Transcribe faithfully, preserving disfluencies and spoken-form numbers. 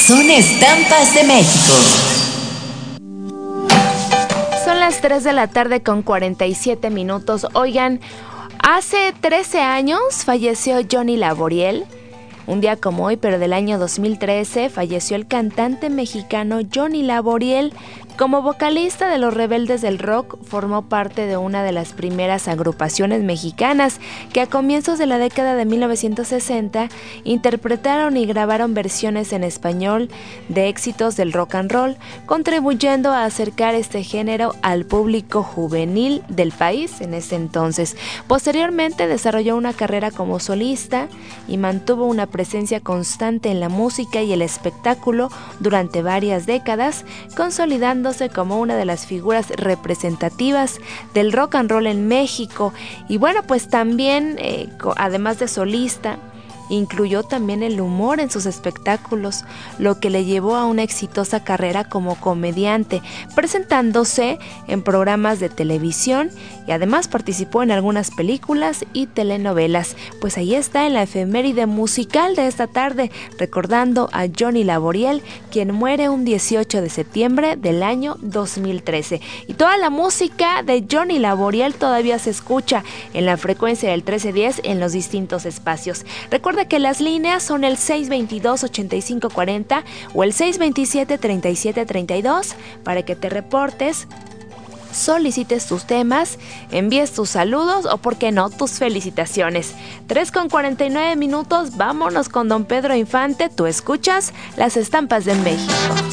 Son estampas de México. Son las tres de la tarde con cuarenta y siete minutos. Oigan, hace trece años falleció Johnny Laboriel. Un día como hoy, pero del año dos mil trece, falleció el cantante mexicano Johnny Laboriel. Como vocalista de Los Rebeldes del Rock, formó parte de una de las primeras agrupaciones mexicanas que a comienzos de la década de mil novecientos sesenta interpretaron y grabaron versiones en español de éxitos del rock and roll, contribuyendo a acercar este género al público juvenil del país en ese entonces. Posteriormente desarrolló una carrera como solista y mantuvo una presencia constante en la música y el espectáculo durante varias décadas, consolidando como una de las figuras representativas del rock and roll en México. Y bueno, pues también, eh, además de solista, incluyó también el humor en sus espectáculos, lo que le llevó a una exitosa carrera como comediante, presentándose en programas de televisión y además participó en algunas películas y telenovelas. Pues ahí está en la efeméride musical de esta tarde, recordando a Johnny Laboriel, quien muere un dieciocho de septiembre del año dos mil trece. Y toda la música de Johnny Laboriel todavía se escucha en la frecuencia del trece diez en los distintos espacios. Recuerda que las líneas son el seis veintidós, ochenta y cinco cuarenta o el seis veintisiete, treinta y siete treinta y dos para que te reportes, solicites tus temas, envíes tus saludos o, por qué no, tus felicitaciones. tres con cuarenta y nueve minutos, vámonos con don Pedro Infante. Tú escuchas Las Estampas de México.